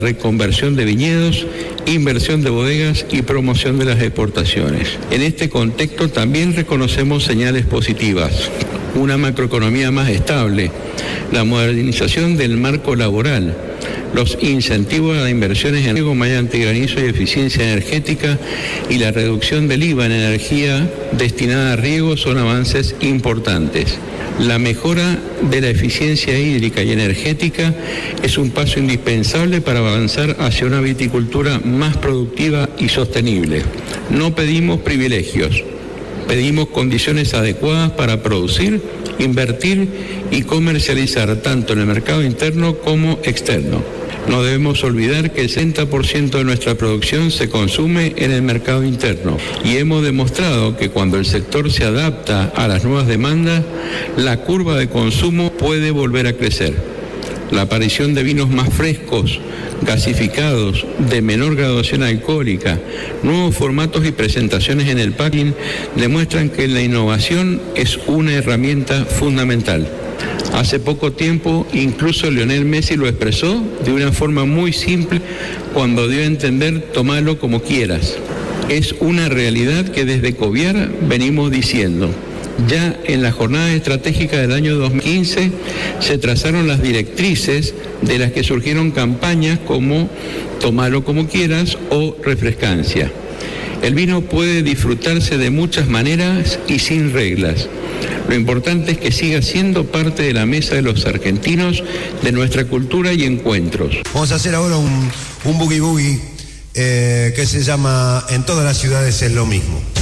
reconversión de viñedos, inversión de bodegas y promoción de las exportaciones. En este contexto también reconocemos señales positivas: una macroeconomía más estable, la modernización del marco laboral, los incentivos a las inversiones en riego mediante granizo y eficiencia energética y la reducción del IVA en energía destinada a riego son avances importantes. La mejora de la eficiencia hídrica y energética es un paso indispensable para avanzar hacia una viticultura más productiva y sostenible. No pedimos privilegios, pedimos condiciones adecuadas para producir, invertir y comercializar tanto en el mercado interno como externo. No debemos olvidar que el 60% de nuestra producción se consume en el mercado interno y hemos demostrado que cuando el sector se adapta a las nuevas demandas, la curva de consumo puede volver a crecer. La aparición de vinos más frescos, gasificados, de menor graduación alcohólica, nuevos formatos y presentaciones en el packing demuestran que la innovación es una herramienta fundamental. Hace poco tiempo, incluso Lionel Messi lo expresó de una forma muy simple cuando dio a entender: tómalo como quieras. Es una realidad que desde Coviar venimos diciendo. Ya en la jornada estratégica del año 2015 se trazaron las directrices de las que surgieron campañas como tómalo como quieras o refrescancia. El vino puede disfrutarse de muchas maneras y sin reglas. Lo importante es que siga siendo parte de la mesa de los argentinos, de nuestra cultura y encuentros. Vamos a hacer ahora un boogie boogie que se llama En todas las ciudades es lo mismo.